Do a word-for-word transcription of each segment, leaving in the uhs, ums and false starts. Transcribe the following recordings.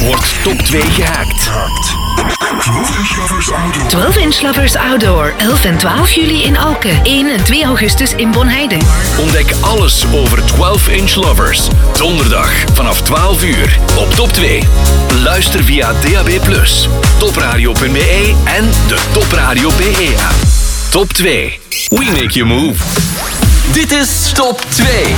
wordt top twee gehackt. twaalf inch Lovers Outdoor. elf en twaalf juli in Alken. één en twee augustus in Bonheide. Ontdek alles over twaalf inch Lovers. Donderdag vanaf twaalf uur op Top twee. Luister via D A B plus, topradio punt b e en de Top Radio B E-app. Top twee. We make you move. Dit is Top twee.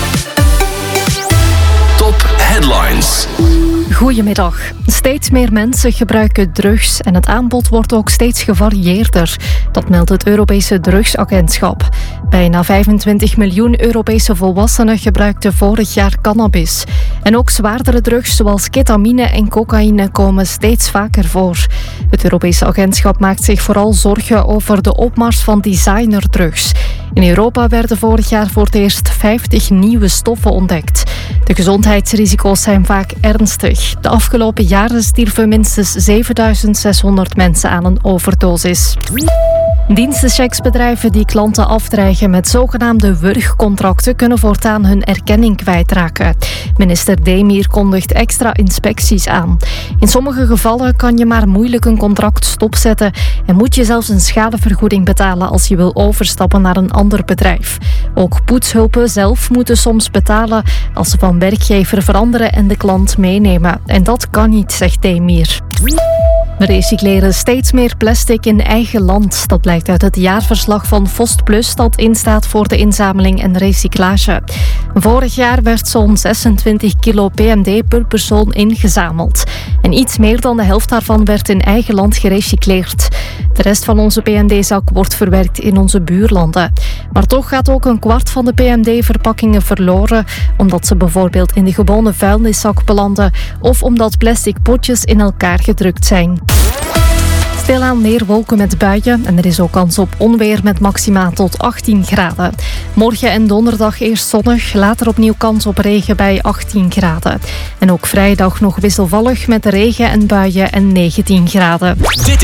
Top Headlines. Goedemiddag. Steeds meer mensen gebruiken drugs en het aanbod wordt ook steeds gevarieerder. Dat meldt het Europese Drugsagentschap. Bijna vijfentwintig miljoen Europese volwassenen gebruikten vorig jaar cannabis. En ook zwaardere drugs zoals ketamine en cocaïne komen steeds vaker voor. Het Europese agentschap maakt zich vooral zorgen over de opmars van designerdrugs. In Europa werden vorig jaar voor het eerst vijftig nieuwe stoffen ontdekt. De gezondheidsrisico's zijn vaak ernstig. De afgelopen jaren stierven minstens zevenduizend zeshonderd mensen aan een overdosis. Dienstenchecksbedrijven die klanten afdreigen met zogenaamde wurgcontracten kunnen voortaan hun erkenning kwijtraken. Minister Demir kondigt extra inspecties aan. In sommige gevallen kan je maar moeilijk een contract stopzetten en moet je zelfs een schadevergoeding betalen als je wil overstappen naar een ander bedrijf. Ook poetshulpen zelf moeten soms betalen als ze van werkgever veranderen en de klant meenemen. En dat kan niet, zegt Demir. We recycleren steeds meer plastic in eigen land. Dat blijkt uit het jaarverslag van Vostplus dat instaat voor de inzameling en recyclage. Vorig jaar werd zo'n zesentwintig kilo P M D per persoon ingezameld. En iets meer dan de helft daarvan werd in eigen land gerecycleerd. De rest van onze P M D-zak wordt verwerkt in onze buurlanden. Maar toch gaat ook een kwart van de P M D-verpakkingen verloren, omdat ze bijvoorbeeld in de gewone vuilniszak belanden of omdat plastic potjes in elkaar gedrukt zijn. Stilaan meer wolken met buien en er is ook kans op onweer met maxima tot achttien graden. Morgen en donderdag eerst zonnig, later opnieuw kans op regen bij achttien graden. En ook vrijdag nog wisselvallig met regen en buien en negentien graden.